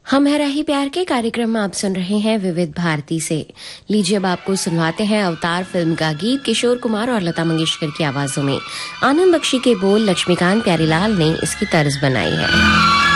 हम है राही प्यार के कार्यक्रम में आप सुन रहे हैं विविध भारती से। लीजिए अब आपको सुनवाते हैं अवतार फिल्म का गीत किशोर कुमार और लता मंगेशकर की आवाजों में। आनंद बख्शी के बोल लक्ष्मीकांत प्यारीलाल ने इसकी तर्ज बनाई है।